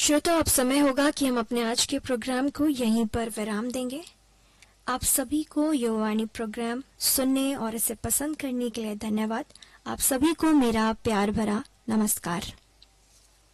श्रोता, अब समय होगा कि हम अपने आज के प्रोग्राम को यहीं पर विराम देंगे। आप सभी को युवावाणी प्रोग्राम सुनने और इसे पसंद करने के लिए धन्यवाद। आप सभी को मेरा प्यार भरा नमस्कार।